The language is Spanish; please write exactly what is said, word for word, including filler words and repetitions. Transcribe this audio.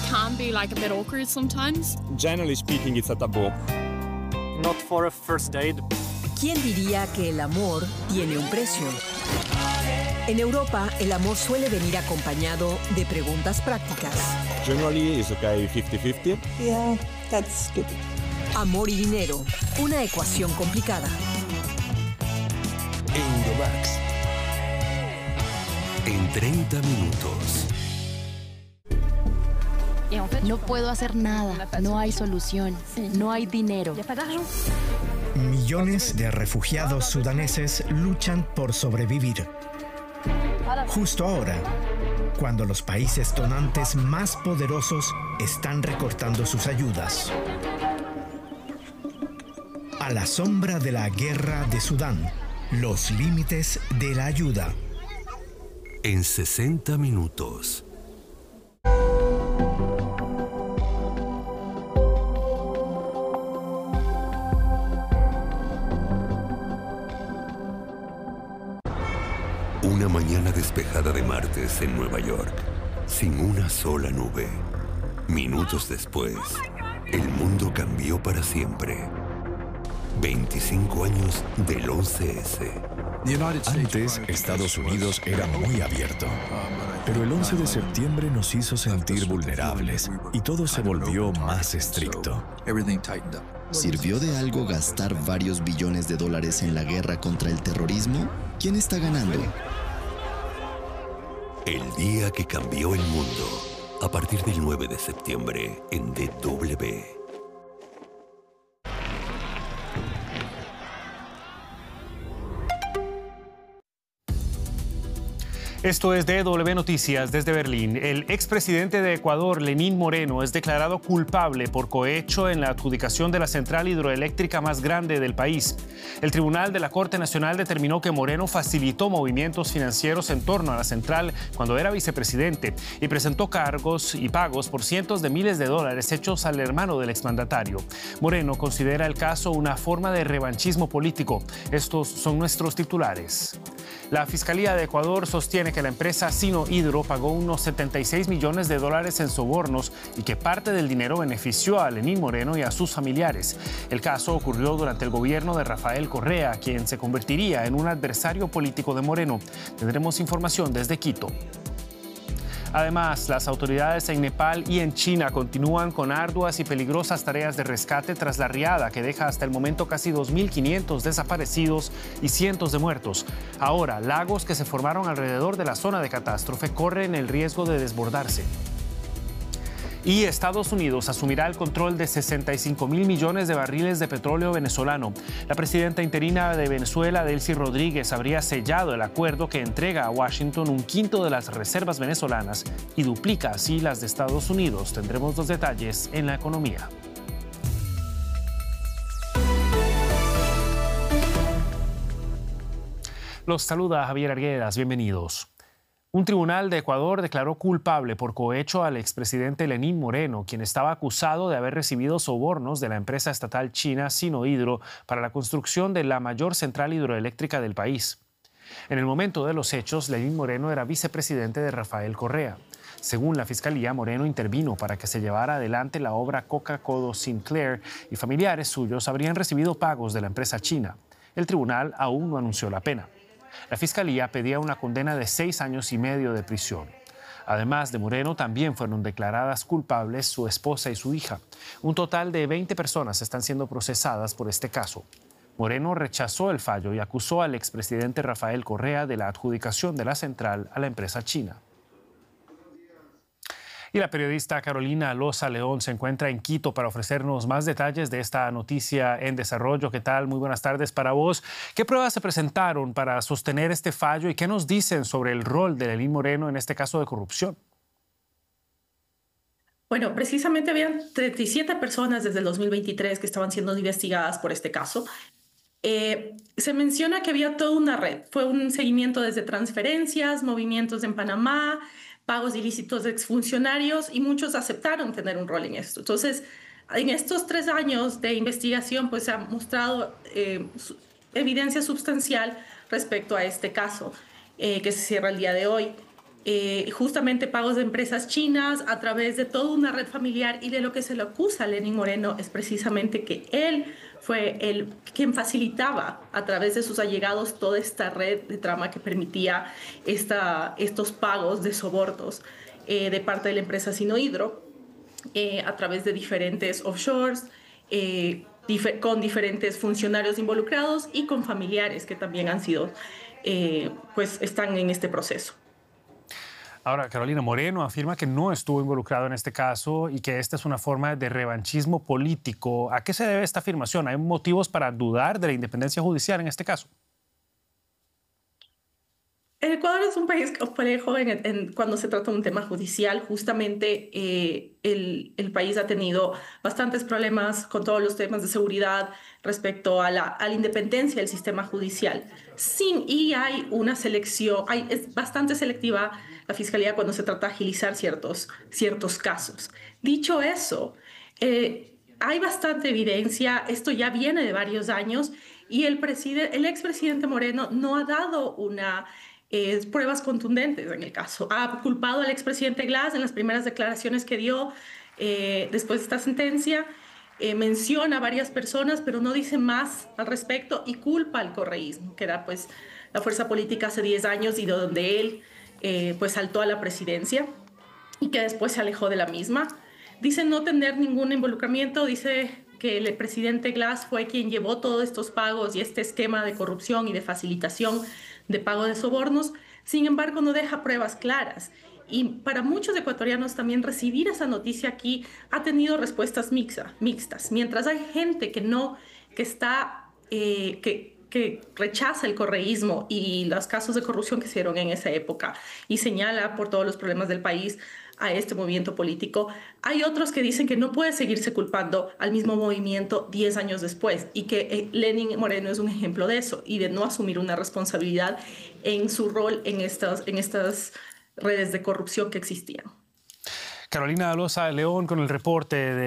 can be like a bit awkward sometimes. Generally speaking, it's a taboo. Not for a first date. ¿Quién diría que el amor tiene un precio? En Europa, el amor suele venir acompañado de preguntas prácticas. Generally, it's okay fifty fifty. Yeah, that's good. Amor y dinero, una ecuación complicada. Euromax. En treinta minutos. No puedo hacer nada, no hay solución, no hay dinero. Millones de refugiados sudaneses luchan por sobrevivir. Justo ahora, cuando los países donantes más poderosos están recortando sus ayudas. A la sombra de la guerra de Sudán, los límites de la ayuda. En sesenta minutos. Una mañana despejada de martes en Nueva York, sin una sola nube. Minutos después, el mundo cambió para siempre. veinticinco años del once ese. Antes, Estados Unidos era muy abierto, pero el once de septiembre nos hizo sentir vulnerables y todo se volvió más estricto. ¿Sirvió de algo gastar varios billones de dólares en la guerra contra el terrorismo? ¿Quién está ganando? El día que cambió el mundo, a partir del nueve de septiembre en D W. Esto es D W Noticias desde Berlín. El expresidente de Ecuador, Lenín Moreno, es declarado culpable por cohecho en la adjudicación de la central hidroeléctrica más grande del país. El Tribunal de la Corte Nacional determinó que Moreno facilitó movimientos financieros en torno a la central cuando era vicepresidente y presentó cargos y pagos por cientos de miles de dólares hechos al hermano del exmandatario. Moreno considera el caso una forma de revanchismo político. Estos son nuestros titulares. La Fiscalía de Ecuador sostiene que la empresa Sino Hidro pagó unos setenta y seis millones de dólares en sobornos y que parte del dinero benefició a Lenín Moreno y a sus familiares. El caso ocurrió durante el gobierno de Rafael Correa, quien se convertiría en un adversario político de Moreno. Tendremos información desde Quito. Además, las autoridades en Nepal y en China continúan con arduas y peligrosas tareas de rescate tras la riada que deja hasta el momento casi dos mil quinientos desaparecidos y cientos de muertos. Ahora, lagos que se formaron alrededor de la zona de catástrofe corren el riesgo de desbordarse. Y Estados Unidos asumirá el control de sesenta y cinco mil millones de barriles de petróleo venezolano. La presidenta interina de Venezuela, Delcy Rodríguez, habría sellado el acuerdo que entrega a Washington un quinto de las reservas venezolanas y duplica así las de Estados Unidos. Tendremos los detalles en la economía. Los saluda Javier Arguedas. Bienvenidos. Un tribunal de Ecuador declaró culpable por cohecho al expresidente Lenín Moreno, quien estaba acusado de haber recibido sobornos de la empresa estatal china Sino Hidro para la construcción de la mayor central hidroeléctrica del país. En el momento de los hechos, Lenín Moreno era vicepresidente de Rafael Correa. Según la Fiscalía, Moreno intervino para que se llevara adelante la obra Coca-Cola Sinclair y familiares suyos habrían recibido pagos de la empresa china. El tribunal aún no anunció la pena. La Fiscalía pedía una condena de seis años y medio de prisión. Además de Moreno, también fueron declaradas culpables su esposa y su hija. Un total de veinte personas están siendo procesadas por este caso. Moreno rechazó el fallo y acusó al expresidente Rafael Correa de la adjudicación de la central a la empresa china. Y la periodista Carolina Loza León se encuentra en Quito para ofrecernos más detalles de esta noticia en desarrollo. ¿Qué tal? Muy buenas tardes para vos. ¿Qué pruebas se presentaron para sostener este fallo y qué nos dicen sobre el rol de Lenín Moreno en este caso de corrupción? Bueno, precisamente habían treinta y siete personas desde el dos mil veintitrés que estaban siendo investigadas por este caso. Eh, se menciona que había toda una red. Fue un seguimiento desde transferencias, movimientos en Panamá, pagos ilícitos de exfuncionarios y muchos aceptaron tener un rol en esto. Entonces, en estos tres años de investigación, pues se ha mostrado eh, su, evidencia sustancial respecto a este caso eh, que se cierra el día de hoy. eh, justamente pagos de empresas chinas a través de toda una red familiar, y de lo que se le acusa a Lenín Moreno es precisamente que él fue el quien facilitaba a través de sus allegados toda esta red de trama que permitía esta, estos pagos de sobornos eh, de parte de la empresa Sinohydro eh, a través de diferentes offshores, eh, dif- con diferentes funcionarios involucrados y con familiares que también han sido, eh, pues están en este proceso. Ahora, Carolina, Moreno afirma que no estuvo involucrado en este caso y que esta es una forma de revanchismo político. ¿A qué se debe esta afirmación? ¿Hay motivos para dudar de la independencia judicial en este caso? El Ecuador es un país complejo en, en, cuando se trata de un tema judicial. Justamente eh, el, el país ha tenido bastantes problemas con todos los temas de seguridad respecto a la, a la independencia del sistema judicial. Sin, y hay una selección, hay, es bastante selectiva la Fiscalía cuando se trata de agilizar ciertos, ciertos casos. Dicho eso, eh, hay bastante evidencia, esto ya viene de varios años, y el, el expresidente Moreno no ha dado una... Eh, pruebas contundentes en el caso. Ha culpado al expresidente Glass en las primeras declaraciones que dio eh, después de esta sentencia. Eh, menciona a varias personas, pero no dice más al respecto, y culpa al correísmo, que era pues la fuerza política hace diez años y de donde él eh, pues saltó a la presidencia y que después se alejó de la misma. Dice no tener ningún involucramiento, dice que el presidente Glass fue quien llevó todos estos pagos y este esquema de corrupción y de facilitación de pago de sobornos. Sin embargo, no deja pruebas claras. Y para muchos ecuatorianos también recibir esa noticia aquí ha tenido respuestas mixta, mixtas. Mientras hay gente que no, que está, eh, que, que rechaza el correísmo y los casos de corrupción que se dieron en esa época y señala por todos los problemas del país a este movimiento político, hay otros que dicen que no puede seguirse culpando al mismo movimiento diez años después, y que eh, Lenín Moreno es un ejemplo de eso y de no asumir una responsabilidad en su rol en estas, en estas redes de corrupción que existían. Carolina Dalosa León con el reporte de